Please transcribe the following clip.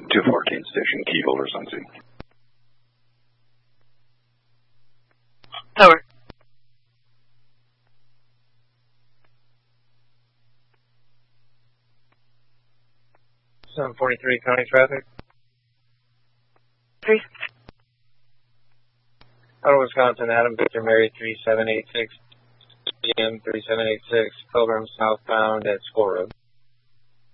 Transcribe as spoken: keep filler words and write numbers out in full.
two fourteen station, key holders on scene. Tower. seven forty-three county traffic. Three. Out of Wisconsin, Adam Victor Mary three seven eight six, P M three seven eight six, Pilgrim southbound at School Road.